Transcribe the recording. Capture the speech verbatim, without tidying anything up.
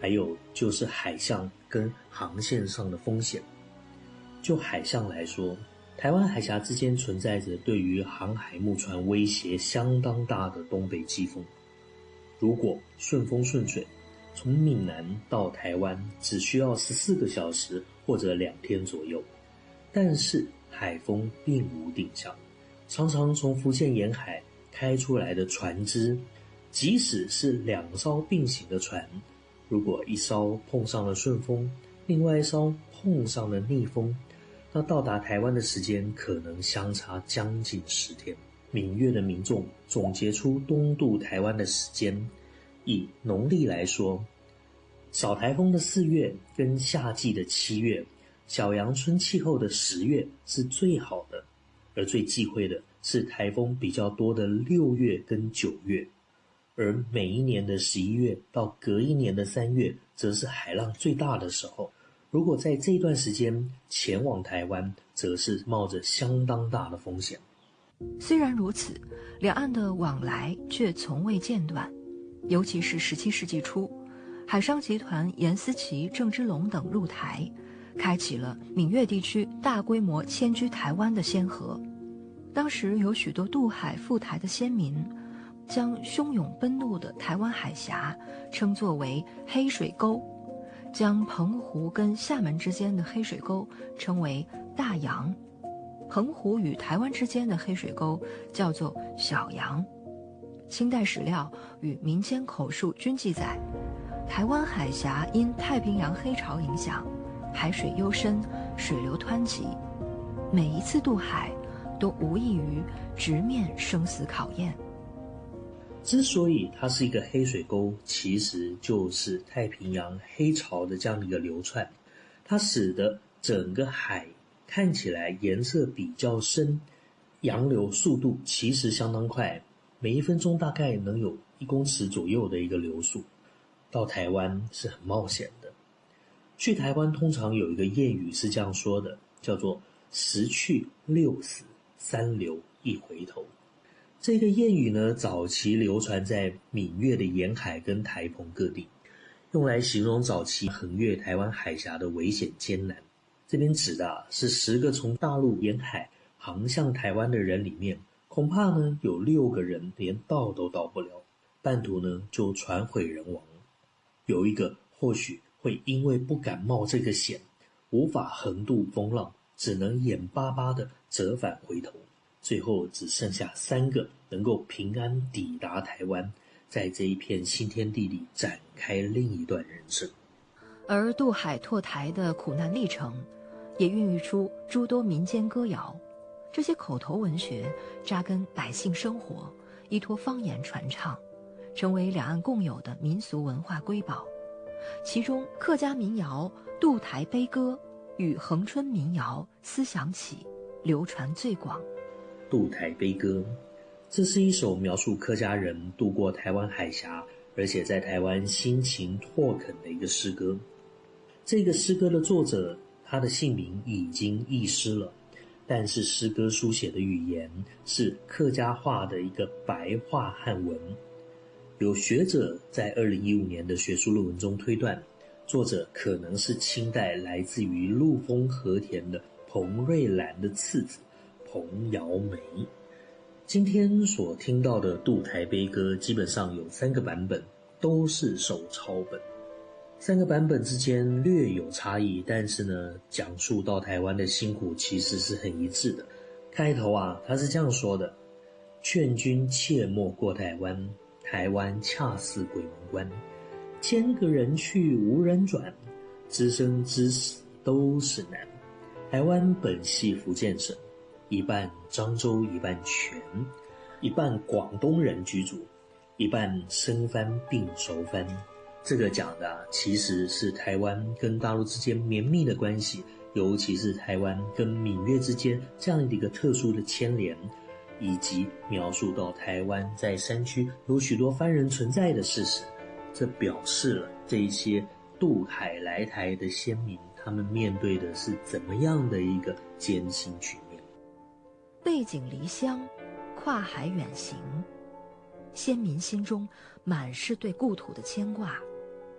还有就是海象跟航线上的风险。就海象来说，台湾海峡之间存在着对于航海木船威胁相当大的东北季风。如果顺风顺水，从闽南到台湾只需要十四个小时或者两天左右。但是海风并无定向，常常从福建沿海开出来的船只，即使是两艘并行的船，如果一艘碰上了顺风，另外一艘碰上了逆风，那到达台湾的时间可能相差将近十天。闽粤的民众总结出东渡台湾的时间，以农历来说，扫台风的四月跟夏季的七月，小阳春气候的十月是最好的，而最忌讳的是台风比较多的六月跟九月，而每一年的十一月到隔一年的三月则是海浪最大的时候。如果在这段时间前往台湾，则是冒着相当大的风险。 虽然如此，两岸的往来却从未间断，尤其是十七世纪初，海商集团严思齐、郑芝龙等入台，开启了闽粤地区大规模迁居台湾的先河。当时有许多渡海赴台的先民，将汹涌奔怒的台湾海峡称作为黑水沟，将澎湖跟厦门之间的黑水沟称为大洋，澎湖与台湾之间的黑水沟叫做小洋。清代史料与民间口述均记载，台湾海峡因太平洋黑潮影响，海水幽深，水流湍急，每一次渡海都无异于直面生死考验。 之所以它是一个黑水沟，其实就是太平洋黑潮的这样的一个流窜，它使得整个海看起来颜色比较深，洋流速度其实相当快，每一分钟大概能有一公尺左右的一个流速。到台湾是很冒险的。去台湾通常有一个谚语是这样说的，叫做十去六死三留一回头。这个谚语呢，早期流传在闽粤的沿海跟台澎各地，用来形容早期横越台湾海峡的危险艰难。这边指的啊，是十个从大陆沿海航向台湾的人里面，恐怕呢有六个人连到都到不了，半途呢就船毁人亡。有一个或许会因为不敢冒这个险，无法横渡风浪，只能眼巴巴地折返回头。最后只剩下三个能够平安抵达台湾，在这一片新天地里展开另一段人生。 而渡海拓台的苦难历程，也孕育出诸多民间歌谣。这些口头文学扎根百姓生活，依托方言传唱，成为两岸共有的民俗文化瑰宝。其中客家民谣《渡台悲歌》与恒春民谣《思想起》流传最广。 渡台悲歌，这是一首描述客家人渡过台湾海峡，而且在台湾辛勤拓垦的一个诗歌。这个诗歌的作者，他的姓名已经遗失了，但是诗歌书写的语言是客家话的一个白话汉文。有学者在二零一五年的学术论文中推断，作者可能是清代来自于陆丰和田的彭瑞兰的次子彭瑶梅。今天所听到的渡台悲歌基本上有三个版本，都是手抄本。三个版本之间略有差异，但是呢，讲述到台湾的辛苦其实是很一致的。开头啊，他是这样说的：劝君切莫过台湾，台湾恰似鬼门关，千个人去无人转，知生知死都是难。台湾本系福建省，一半漳州一半泉，一半广东人居住，一半生番并熟番。这个讲的啊，其实是台湾跟大陆之间绵密的关系，尤其是台湾跟闽粤之间这样的一个特殊的牵连，以及描述到台湾在山区有许多番人存在的事实。这表示了这一些渡海来台的先民，他们面对的是怎么样的一个艰辛局面。 背井离乡，跨海远行，先民心中满是对故土的牵挂。